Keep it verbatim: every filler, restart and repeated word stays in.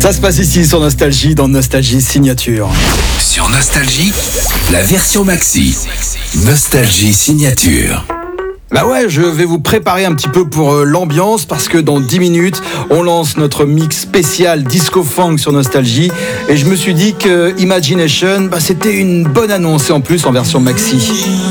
Ça se passe ici sur Nostalgie, dans Nostalgie Signature. Sur Nostalgie, la version maxi. Nostalgie Signature. Bah ouais, je vais vous préparer un petit peu pour euh, l'ambiance parce que dans dix minutes, on lance notre mix spécial Disco Funk sur Nostalgie et je me suis dit que Imagination, bah, c'était une bonne annonce et en plus en version maxi.